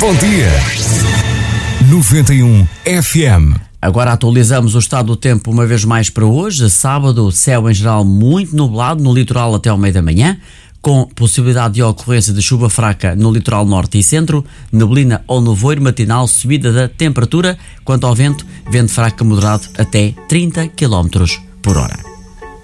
bom dia. 91 FM. Agora atualizamos o estado do tempo uma vez mais para hoje. Sábado, céu em geral muito nublado no litoral até ao meio da manhã, com possibilidade de ocorrência de chuva fraca no litoral norte e centro, neblina ou nevoeiro matinal, subida da temperatura. Quanto ao vento, vento fraco moderado até 30 km por hora.